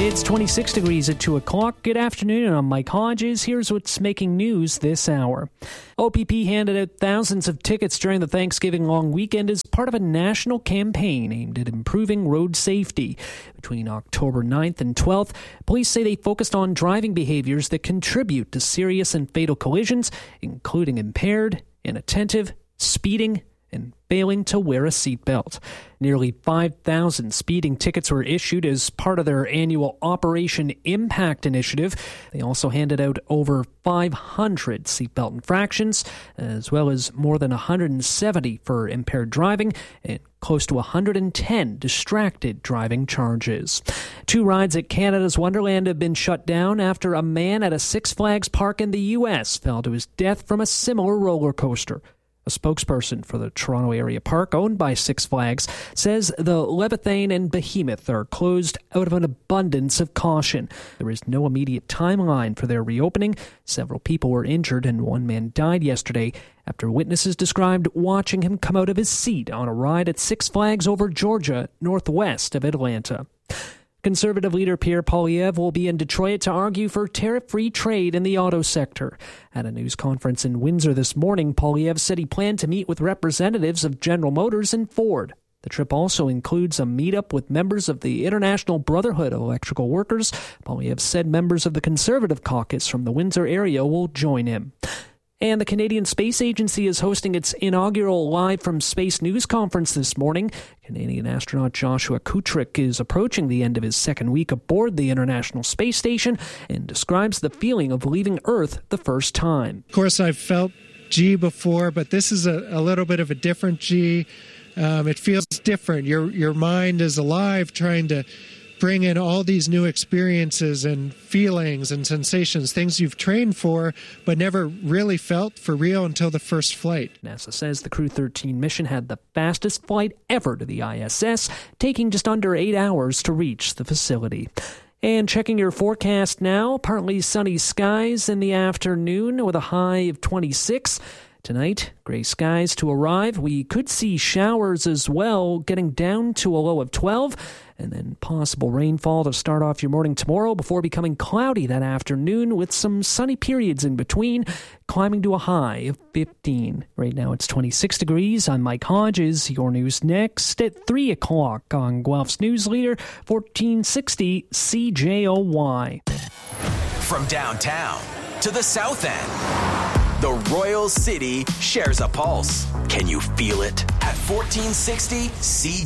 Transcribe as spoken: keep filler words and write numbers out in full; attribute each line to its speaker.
Speaker 1: It's twenty-six degrees at two o'clock. Good afternoon, I'm Mike Hodges. Here's what's making news this hour. O P P handed out thousands of tickets during the Thanksgiving long weekend as part of a national campaign aimed at improving road safety. Between October ninth and twelfth, police say they focused on driving behaviors that contribute to serious and fatal collisions, including impaired, inattentive, speeding, and failing to wear a seatbelt. Nearly five thousand speeding tickets were issued as part of their annual Operation Impact initiative. They also handed out over five hundred seatbelt infractions, as well as more than one hundred seventy for impaired driving and close to one hundred ten distracted driving charges. Two rides at Canada's Wonderland have been shut down after a man at a Six Flags park in the U S fell to his death from a similar roller coaster. A spokesperson for the Toronto area park owned by Six Flags says the Leviathan and Behemoth are closed out of an abundance of caution. There is no immediate timeline for their reopening. Several people were injured and one man died yesterday after witnesses described watching him come out of his seat on a ride at Six Flags over Georgia, northwest of Atlanta. Conservative leader Pierre Poilievre will be in Detroit to argue for tariff-free trade in the auto sector. At a news conference in Windsor this morning, Poilievre said he planned to meet with representatives of General Motors and Ford. The trip also includes a meetup with members of the International Brotherhood of Electrical Workers. Poilievre said members of the Conservative caucus from the Windsor area will join him. And the Canadian Space Agency is hosting its inaugural Live from Space news conference this morning. Canadian astronaut Joshua Kutrick is approaching the end of his second week aboard the International Space Station and describes the feeling of leaving Earth the first time.
Speaker 2: Of course, I've felt G before, but this is a, a little bit of a different G. Um, it feels different. Your, your mind is alive trying to bring in all these new experiences and feelings and sensations, things you've trained for but never really felt for real until the first flight.
Speaker 1: NASA says the Crew thirteen mission had the fastest flight ever to the I S S, taking just under eight hours to reach the facility. And checking your forecast now, partly sunny skies in the afternoon with a high of twenty-six. Tonight, gray skies to arrive. We could see showers as well, getting down to a low of twelve, and then possible rainfall to start off your morning tomorrow before becoming cloudy that afternoon with some sunny periods in between, climbing to a high of fifteen. Right now it's twenty-six degrees. I'm Mike Hodges. Your news next at three o'clock on Guelph's News Leader, fourteen sixty C J O Y.
Speaker 3: From downtown to the south end, the Royal City shares a pulse. Can you feel it? At fourteen sixty C